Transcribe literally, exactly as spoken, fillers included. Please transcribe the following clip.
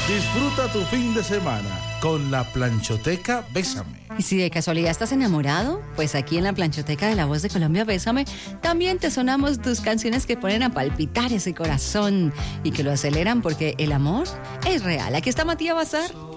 Disfruta tu fin de semana con la Planchoteca Bésame. Y si de casualidad estás enamorado, pues aquí en la Planchoteca de La Voz de Colombia Bésame también te sonamos tus canciones que ponen a palpitar ese corazón y que lo aceleran porque el amor es real. Aquí está Matías Bazar.